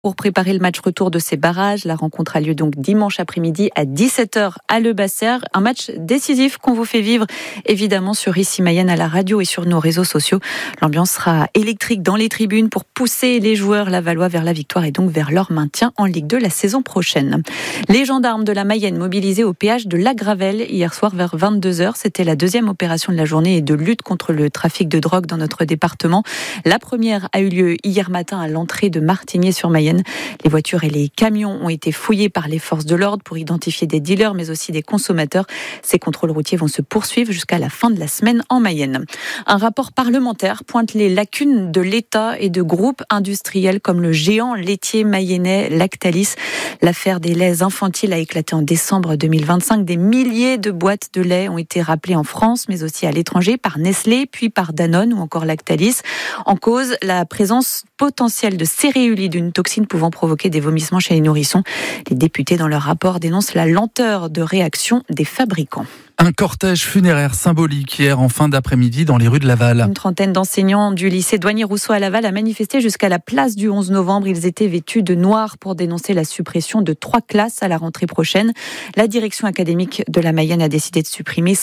Pour préparer le match retour de ces barrages, la rencontre a lieu donc dimanche après-midi à 17h à Le Basser. Un match décisif qu'on vous fait vivre évidemment sur Ici Mayenne à la radio et sur nos réseaux sociaux. L'ambiance sera électrique dans les tribunes pour pousser les joueurs lavallois vers la victoire et donc vers leur maintien en Ligue 2 la saison prochaine. Les gendarmes de la Mayenne mobilisés au péage de La Gravelle hier soir vers 22h. C'était la deuxième opération de la journée et de lutte contre le trafic de drogue dans notre département. La première a eu lieu hier matin à l'entrée de Martigny-sur-Mayenne. Les voitures et les camions ont été fouillés par les forces de l'ordre pour identifier des dealers mais aussi des consommateurs. Ces contrôles routiers vont se poursuivre jusqu'à la fin de la semaine en Mayenne. Un rapport parlementaire pointe les lacunes de l'État et de groupes industriels comme le géant laitier mayennais Lactalis. L'affaire des laits infantiles a éclaté en décembre 2025. Des milliers de boîtes de lait ont été rappelées en France mais aussi à l'étranger par Nestlé puis par Danone ou encore Lactalis. En cause, la présence potentielle de céréulide, une toxine pouvant provoquer des vomissements chez les nourrissons. Les députés, dans leur rapport, dénoncent la lenteur de réaction des fabricants. Un cortège funéraire symbolique hier en fin d'après-midi dans les rues de Laval. Une trentaine d'enseignants du lycée Douanier-Rousseau à Laval a manifesté jusqu'à la place du 11 novembre. Ils étaient vêtus de noir pour dénoncer la suppression de 3 classes à la rentrée prochaine. La direction académique de la Mayenne a décidé de supprimer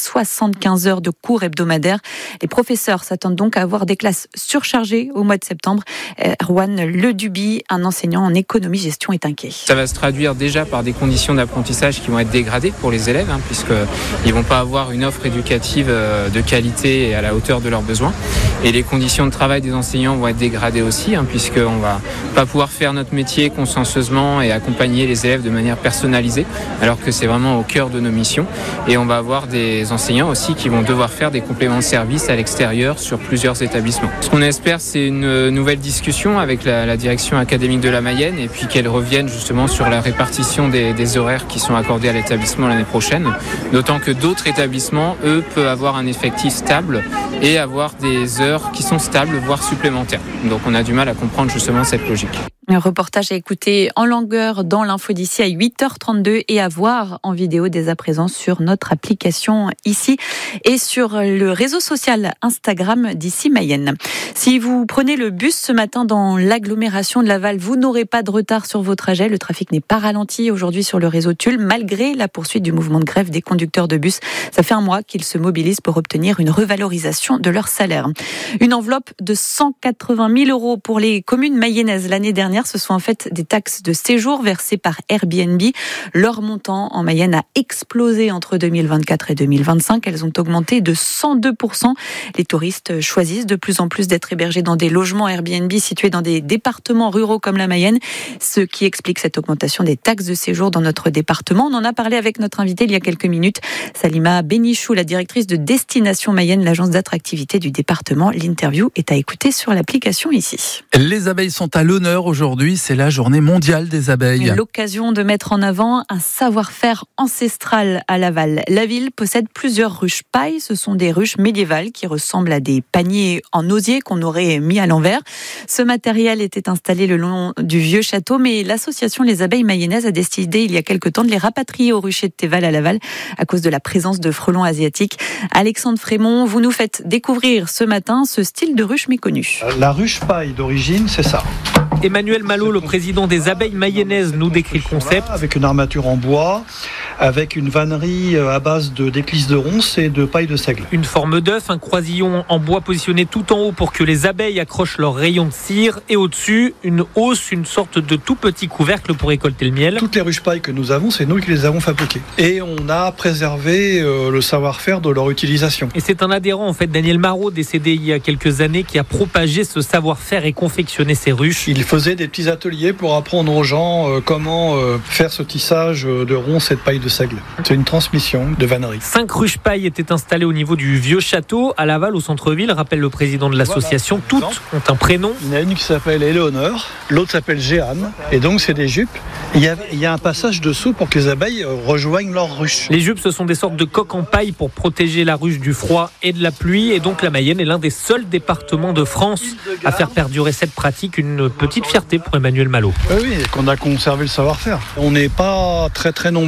75 heures de cours hebdomadaires. Les professeurs s'attendent donc à avoir des classes surchargées au mois de septembre. Erwan Leduby, un enseignant en économie-gestion, est inquiet. Ça va se traduire déjà par des conditions d'apprentissage qui vont être dégradées pour les élèves, puisqu'ils vont pas avoir une offre éducative de qualité et à la hauteur de leurs besoins. Et les conditions de travail des enseignants vont être dégradées aussi, puisqu'on va pas pouvoir faire notre métier consciencieusement et accompagner les élèves de manière personnalisée, alors que c'est vraiment au cœur de nos missions. Et on va avoir des enseignants aussi qui vont devoir faire des compléments de service à l'extérieur sur plusieurs établissements. Ce qu'on espère, c'est une nouvelle discussion avec la direction académique de la Mayenne et puis qu'elle revienne justement sur la répartition des horaires qui sont accordés à l'établissement l'année prochaine. D'autant que d'autres établissements, eux, peuvent avoir un effectif stable et avoir des heures qui sont stables, voire supplémentaires. Donc on a du mal à comprendre justement cette logique. Un reportage à écouter en longueur dans l'info d'ici à 8h32 et à voir en vidéo dès à présent sur notre application ici et sur le réseau social Instagram d'Ici Mayenne. Si vous prenez le bus ce matin dans l'agglomération de Laval, vous n'aurez pas de retard sur vos trajets. Le trafic n'est pas ralenti aujourd'hui sur le réseau Tulle malgré la poursuite du mouvement de grève des conducteurs de bus. Ça fait un mois qu'ils se mobilisent pour obtenir une revalorisation de leur salaire. Une enveloppe de 180 000 € pour les communes mayennaises l'année dernière. Ce sont en fait des taxes de séjour versées par Airbnb. Leur montant en Mayenne a explosé entre 2024 et 2025. Elles ont augmenté de 102%. Les touristes choisissent de plus en plus d'être hébergés dans des logements Airbnb situés dans des départements ruraux comme la Mayenne, ce qui explique cette augmentation des taxes de séjour dans notre département. On en a parlé avec notre invitée il y a quelques minutes, Salima Benichou, la directrice de Destination Mayenne, l'agence d'attractivité du département. L'interview est à écouter sur l'application ici. Les abeilles sont à l'honneur aujourd'hui, c'est la journée mondiale des abeilles. L'occasion de mettre en avant un savoir-faire ancestral à Laval. La ville possède plusieurs ruches paille. Ce sont des ruches médiévales qui ressemblent à des paniers en osier qu'on aurait mis à l'envers. Ce matériel était installé le long du vieux château, mais l'association Les Abeilles Mayennaises a décidé il y a quelque temps de les rapatrier au rucher de Théval à Laval à cause de la présence de frelons asiatiques. Alexandre Frémont, vous nous faites découvrir ce matin ce style de ruche méconnu. La ruche paille d'origine, c'est ça. Emmanuel Malot, le président des Abeilles Mayennaises, nous décrit le concept. Voilà, avec une armature en bois, avec une vannerie à base d'éclisses de ronces et de paille de seigle. Une forme d'œuf, un croisillon en bois positionné tout en haut pour que les abeilles accrochent leurs rayons de cire. Et au-dessus, une hausse, une sorte de tout petit couvercle pour récolter le miel. Toutes les ruches paille que nous avons, c'est nous qui les avons fabriquées. Et on a préservé le savoir-faire de leur utilisation. Et c'est un adhérent, en fait, Daniel Marot, décédé il y a quelques années, qui a propagé ce savoir-faire et confectionné ces ruches. Il faisait des petits ateliers pour apprendre aux gens comment faire ce tissage de ronces et de paille de seigle. C'est une transmission de vannerie. 5 ruches paille étaient installées au niveau du vieux château, à Laval, au centre-ville, rappelle le président de l'association. Voilà. Toutes ont un prénom. Il y en a une qui s'appelle Éléonore, l'autre s'appelle Jeanne, et donc c'est des jupes. Il y a un passage dessous pour que les abeilles rejoignent leur ruche. Les jupes, ce sont des sortes de coques en paille pour protéger la ruche du froid et de la pluie, et donc la Mayenne est l'un des seuls départements de France à faire perdurer cette pratique, une petite fierté pour Emmanuel Malot. Oui, qu'on a conservé le savoir-faire. On n'est pas très très nombreux à savoir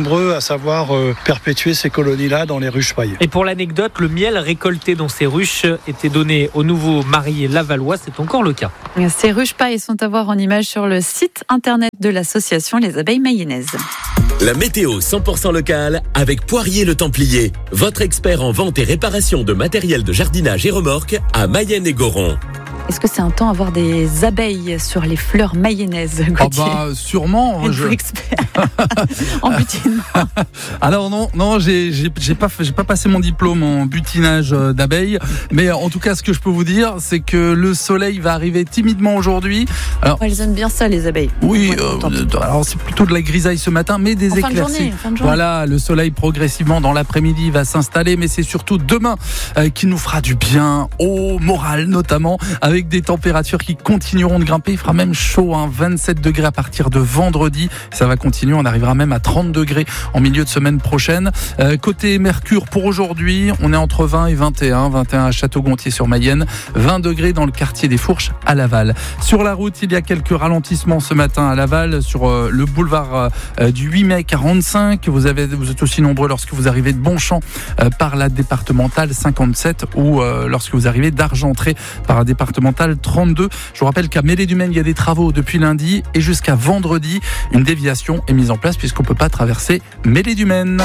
savoir perpétuer ces colonies-là dans les ruches paillées. Et pour l'anecdote, le miel récolté dans ces ruches était donné aux nouveaux mariés lavallois. C'est encore le cas. Ces ruches pailles sont à voir en image sur le site internet de l'association Les Abeilles Mayennaises. La météo 100% locale avec Poirier le Templier, votre expert en vente et réparation de matériel de jardinage et remorques à Mayenne et Goron. Est-ce que c'est un temps à voir des abeilles sur les fleurs mayennaises, Gauthier? Sûrement. Êtes-vous expert en butinement? Alors non, j'ai pas passé mon diplôme en butinage d'abeilles, mais en tout cas, ce que je peux vous dire, c'est que le soleil va arriver timidement aujourd'hui. Alors, elles aiment bien ça, les abeilles. Oui, alors c'est plutôt de la grisaille ce matin, mais des éclaircies. Fin de journée. Voilà, le soleil progressivement dans l'après-midi va s'installer, mais c'est surtout demain qui nous fera du bien au moral notamment, avec des températures qui continueront de grimper. Il fera même chaud, 27 degrés à partir de vendredi. Ça va continuer, on arrivera même à 30 degrés en milieu de semaine prochaine. Côté Mercure, pour aujourd'hui, on est entre 20 et 21. 21 à Château-Gontier-sur-Mayenne, 20 degrés dans le quartier des Fourches à Laval. Sur la route, il y a quelques ralentissements ce matin à Laval, sur le boulevard du 8 mai 45. Vous êtes aussi nombreux lorsque vous arrivez de Bonchamp par la départementale 57 ou lorsque vous arrivez d'Argentré par la départementale 32. Je vous rappelle qu'à Mêlée-du-Maine, il y a des travaux depuis lundi et jusqu'à vendredi. Une déviation est mise en place puisqu'on ne peut pas traverser Mêlée-du-Maine.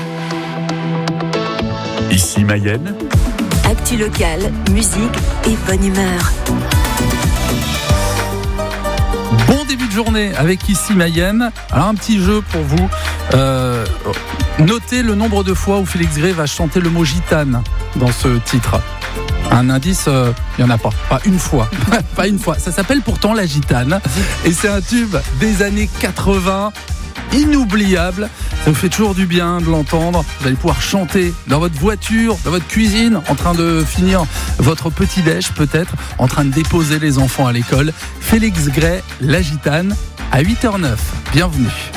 Ici Mayenne. Actu locale, musique et bonne humeur. Bon début de journée avec Ici Mayenne. Alors un petit jeu pour vous. Notez le nombre de fois où Félix Gray va chanter le mot gitane dans ce titre. Un indice, il n'y en a pas une fois. Pas une fois. Ça s'appelle pourtant La Gitane. Et c'est un tube des années 80. Inoubliable, ça vous fait toujours du bien de l'entendre. Vous allez pouvoir chanter dans votre voiture, dans votre cuisine, en train de finir votre petit-déj peut-être, en train de déposer les enfants à l'école. Félix Gray, La Gitane, à 8h09. Bienvenue.